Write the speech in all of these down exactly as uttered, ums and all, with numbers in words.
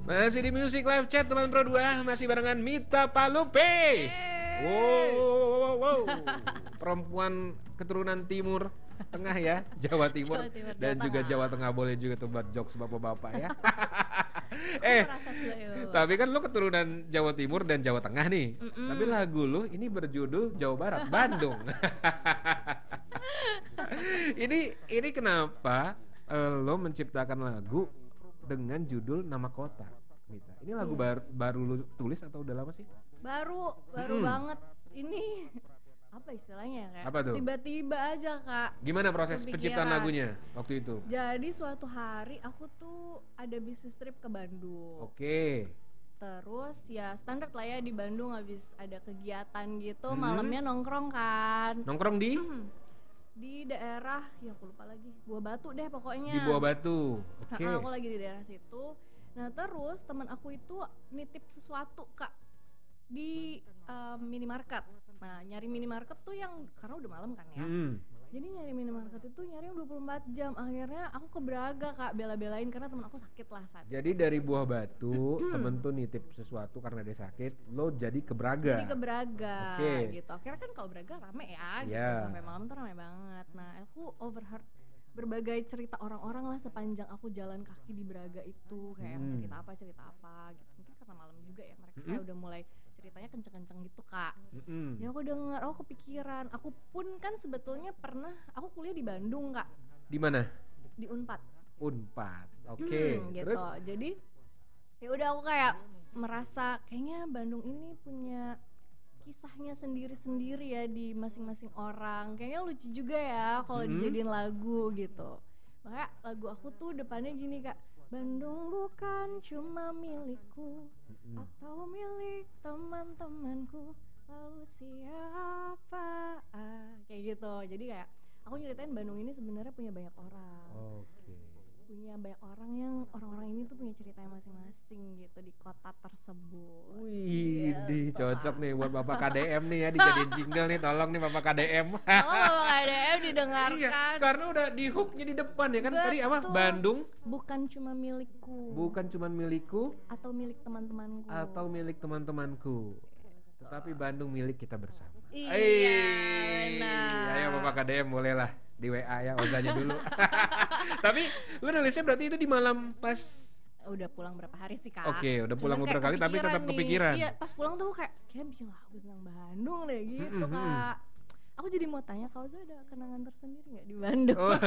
Masih di Music Live Chat teman Pro dua, masih barengan Mita Palupe. Wow, wow, wow, wow. Perempuan keturunan timur tengah ya, Jawa Timur, Jawa Timur, dan Jawa juga Tengah. Jawa Tengah, boleh juga tuh buat jokes bapak-bapak ya. Aku eh, merasa sebagai bapak. tapi kan lu keturunan Jawa Timur dan Jawa Tengah nih. Mm-mm. Tapi lagu lu ini berjudul Jawa Barat, Bandung. ini ini kenapa eh, lo menciptakan lagu dengan judul nama kota, Mita? Ini lagu Iya. bar- baru lu tulis atau udah lama sih? Baru, baru Mm-mm. banget. Ini apa istilahnya ya, kayak Apa tuh? tiba-tiba aja Kak. Gimana proses Kepikiran. penciptaan lagunya waktu itu? Jadi suatu hari aku tuh ada bisnis trip ke Bandung. Oke. Terus ya standar lah ya di Bandung, habis ada kegiatan gitu, Hmm. malamnya nongkrong kan. Nongkrong di Di daerah, ya aku lupa lagi, Buah Batu deh pokoknya. di Buah Batu. Oke. Ha-ha, aku lagi di daerah situ. Nah terus teman aku itu nitip sesuatu Kak di um, minimarket. Nah nyari minimarket tuh yang, karena udah malam kan ya, Hmm. jadi nyari minimarket itu nyari yang dua puluh empat jam. Akhirnya aku ke Braga Kak, bela-belain karena teman aku sakit lah saat Jadi dari Buah Batu temen tuh nitip sesuatu karena dia sakit, lo jadi ke Braga. jadi ke Braga Oke. gitu. Akhirnya kan kalau Braga rame ya gitu, Iya. sampai malam tuh rame banget. Nah aku overheard berbagai cerita orang-orang lah sepanjang aku jalan kaki di Braga itu, kayak yang Hmm. cerita apa cerita apa gitu. Mungkin karena malam juga ya, mereka Mm-mm. kayak udah mulai ceritanya kenceng-kenceng gitu Kak. Mm-mm. Ya aku dengar, aku kepikiran. Aku pun kan sebetulnya pernah, aku kuliah di Bandung Kak, Di mana? di Unpad. Unpad. Oke. Hmm, gitu. Terus? Jadi ya udah aku kayak merasa kayaknya Bandung ini punya kisahnya sendiri-sendiri ya di masing-masing orang. Kayaknya lucu juga ya kalau Mm-mm. dijadiin lagu gitu. Makanya lagu aku tuh depannya gini Kak, Bandung bukan cuma milikku Mm-mm. atau milik teman-temanku, lalu siapa? Ah, kayak gitu. Jadi kayak aku nyeritain Bandung ini sebenarnya punya banyak orang. Oke. Punya banyak orang yang orang-orang ini tuh punya ceritanya masing-masing gitu di kota tersebut. Wih, Gitu, di cocok Kak. nih buat Bapak K D M nih ya, dijadiin jingle nih, tolong nih Bapak K D M. Kalau Bapak K D M Iya, didengarkan. karena udah di hooknya di depan ya kan. Tadi apa? Betul. Bandung Bukan cuma milikku bukan cuman milikku atau milik teman-temanku. atau milik teman-temanku, tetapi Bandung milik kita bersama. Iya, Eih, benar. ayo Bapak K D M bolehlah di W A ya, Ozanya dulu. Tapi lu nulisnya berarti itu di malam pas. Udah pulang berapa hari sih Kak? Oke, udah pulang Cuman beberapa kayak kali tapi tetap nih. kepikiran. Iya, pas pulang tuh kayak kayak bikin lagu tentang Bandung deh gitu Mm-mm, mm-mm. Kak. Aku jadi mau tanya, Kak Oza ada kenangan tersendiri nggak di Bandung? Oh.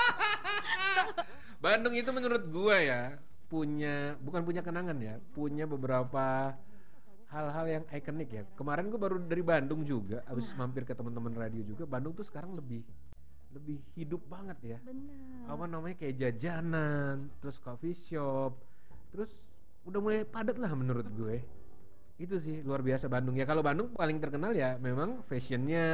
Bandung itu menurut gua ya punya, bukan punya kenangan ya, punya beberapa hal-hal yang ikonik ya. Kemarin gua baru dari Bandung juga, habis mampir ke teman-teman radio juga. Bandung tuh sekarang lebih lebih hidup banget ya. Benar. Apa namanya, kayak jajanan, terus coffee shop, terus udah mulai padat lah menurut gue. Itu sih luar biasa Bandung ya. Kalau Bandung paling terkenal ya memang fashionnya,